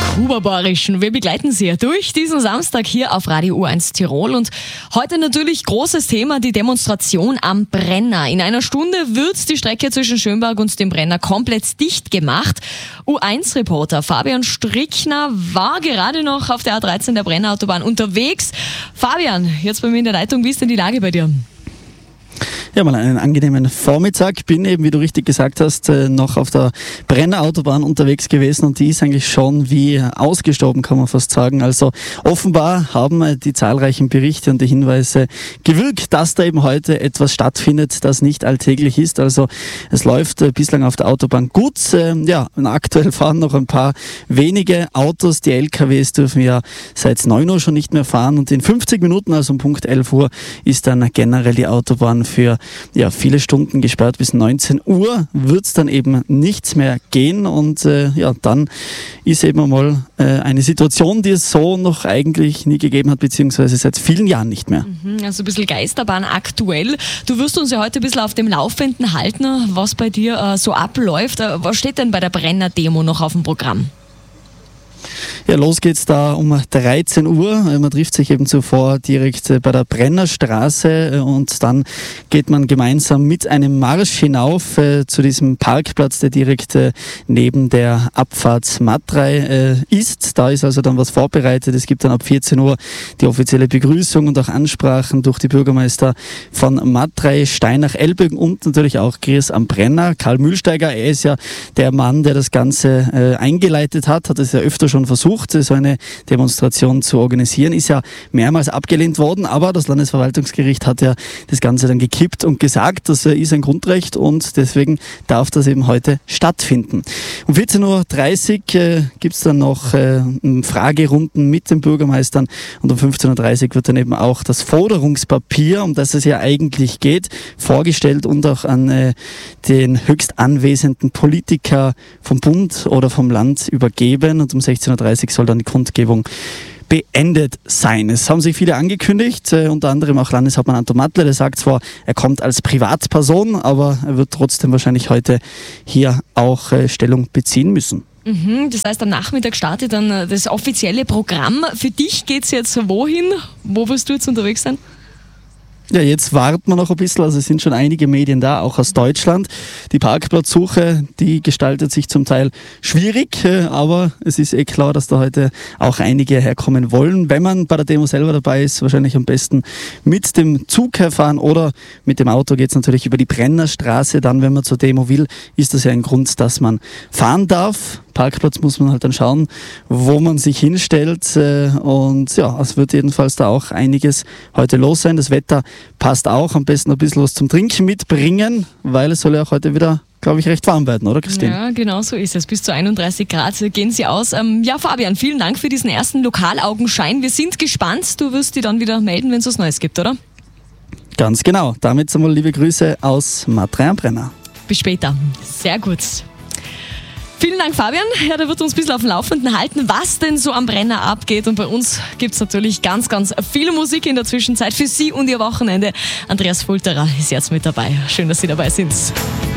Kuba-Barischen. Wir begleiten Sie durch diesen Samstag hier auf Radio U1 Tirol und heute natürlich großes Thema, die Demonstration am Brenner. In einer Stunde wird die Strecke zwischen Schönberg und dem Brenner komplett dicht gemacht. U1-Reporter Fabian Strickner war gerade noch auf der A13 der Brennerautobahn unterwegs. Fabian, jetzt bei mir in der Leitung, wie ist denn die Lage bei dir? Ja, mal einen angenehmen Vormittag. Bin eben, wie du richtig gesagt hast, noch auf der Brennerautobahn unterwegs gewesen und die ist eigentlich schon wie ausgestorben, kann man fast sagen. Also offenbar haben die zahlreichen Berichte und die Hinweise gewirkt, dass da eben heute etwas stattfindet, das nicht alltäglich ist. Also es läuft bislang auf der Autobahn gut. Aktuell fahren noch ein paar wenige Autos. Die LKWs dürfen ja seit 9 Uhr schon nicht mehr fahren und in 50 Minuten, also um Punkt 11 Uhr, ist dann generell die Autobahn für viele Stunden gesperrt. Bis 19 Uhr wird es dann eben nichts mehr gehen und dann ist eben mal eine Situation, die es so noch eigentlich nie gegeben hat, beziehungsweise seit vielen Jahren nicht mehr. Also ein bisschen Geisterbahn aktuell. Du wirst uns ja heute ein bisschen auf dem Laufenden halten, was bei dir so abläuft. Was steht denn bei der Brenner-Demo noch auf dem Programm? Ja, los geht's da um 13 Uhr. Man trifft sich eben zuvor direkt bei der Brennerstraße und dann geht man gemeinsam mit einem Marsch hinauf zu diesem Parkplatz, der direkt neben der Abfahrt Matrei ist. Da ist also dann was vorbereitet. Es gibt dann ab 14 Uhr die offizielle Begrüßung und auch Ansprachen durch die Bürgermeister von Matrei, Steinach, Elbögen und natürlich auch Gries am Brenner. Karl Mühlsteiger, er ist ja der Mann, der das Ganze eingeleitet hat es ja öfter schon versucht, so eine Demonstration zu organisieren, ist ja mehrmals abgelehnt worden, aber das Landesverwaltungsgericht hat ja das Ganze dann gekippt und gesagt, das ist ein Grundrecht und deswegen darf das eben heute stattfinden. Um 14.30 Uhr gibt es dann noch Fragerunden mit den Bürgermeistern und um 15.30 Uhr wird dann eben auch das Forderungspapier, um das es ja eigentlich geht, vorgestellt und auch an den höchst anwesenden Politiker vom Bund oder vom Land übergeben und um 16.30 Uhr soll dann die Kundgebung beendet sein. Es haben sich viele angekündigt, unter anderem auch Landeshauptmann Anton Mattler, der sagt zwar, er kommt als Privatperson, aber er wird trotzdem wahrscheinlich heute hier auch Stellung beziehen müssen. Das heißt, am Nachmittag startet dann das offizielle Programm. Für dich geht es jetzt wohin? Wo wirst du jetzt unterwegs sein? Ja, jetzt warten wir noch ein bisschen, also es sind schon einige Medien da, auch aus Deutschland. Die Parkplatzsuche, die gestaltet sich zum Teil schwierig, aber es ist klar, dass da heute auch einige herkommen wollen. Wenn man bei der Demo selber dabei ist, wahrscheinlich am besten mit dem Zug herfahren oder mit dem Auto geht es natürlich über die Brennerstraße. Dann, wenn man zur Demo will, ist das ja ein Grund, dass man fahren darf. Parkplatz muss man halt dann schauen, wo man sich hinstellt und ja, es wird jedenfalls da auch einiges heute los sein. Das Wetter passt auch, am besten ein bisschen was zum Trinken mitbringen, weil es soll ja auch heute wieder, glaube ich, recht warm werden, oder Christine? Ja, genau so ist es. Bis zu 31 Grad gehen sie aus. Fabian, vielen Dank für diesen ersten Lokalaugenschein. Wir sind gespannt. Du wirst dich dann wieder melden, wenn es was Neues gibt, oder? Ganz genau. Damit einmal liebe Grüße aus Matrei am Brenner. Bis später. Sehr gut. Vielen Dank, Fabian. Ja, der wird uns ein bisschen auf dem Laufenden halten, was denn so am Brenner abgeht. Und bei uns gibt es natürlich ganz, ganz viel Musik in der Zwischenzeit für Sie und Ihr Wochenende. Andreas Fulterer ist jetzt mit dabei. Schön, dass Sie dabei sind.